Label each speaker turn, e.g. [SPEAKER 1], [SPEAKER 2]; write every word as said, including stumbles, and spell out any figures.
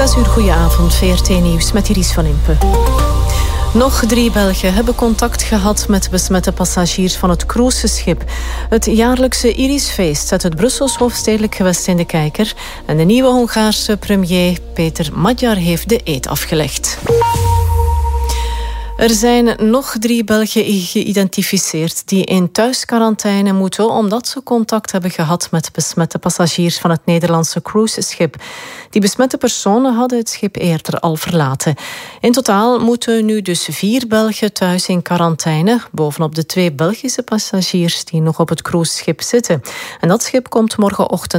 [SPEAKER 1] Zes uur, goedenavond, V R T Nieuws met Iris van Impe. Nog drie Belgen hebben contact gehad met besmette passagiers van het cruiseschip. Het jaarlijkse Irisfeest zet het Brussels hoofdstedelijk gewest in de kijker. En de nieuwe Hongaarse premier Peter Magyar heeft de eed afgelegd. Er zijn nog drie Belgen geïdentificeerd die in thuisquarantaine moeten omdat ze contact hebben gehad met besmette passagiers van het Nederlandse cruiseschip. Die besmette personen hadden het schip eerder al verlaten. In totaal moeten nu dus vier Belgen thuis in quarantaine, bovenop de twee Belgische passagiers die nog op het cruiseschip zitten. En dat schip komt morgenochtend